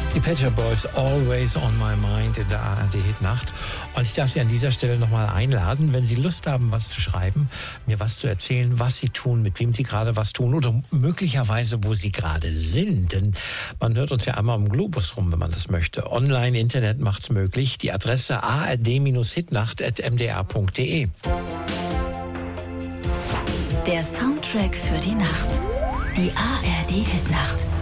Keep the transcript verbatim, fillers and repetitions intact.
Die Pet Shop Boys, Always on My Mind in der A R D-Hitnacht. Und ich darf Sie an dieser Stelle nochmal einladen, wenn Sie Lust haben, was zu schreiben, mir was zu erzählen, was Sie tun, mit wem Sie gerade was tun oder möglicherweise, wo Sie gerade sind. Denn man hört uns ja einmal im Globus rum, wenn man das möchte. Online, Internet macht's möglich. Die Adresse a r d hitnacht at m d r punkt d e. Der Soundtrack für die Nacht. Die A R D-Hitnacht.